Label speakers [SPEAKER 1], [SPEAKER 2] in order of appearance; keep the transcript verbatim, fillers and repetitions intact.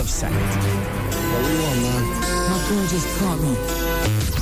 [SPEAKER 1] said it.
[SPEAKER 2] What do you want, man?
[SPEAKER 3] My girl just caught me.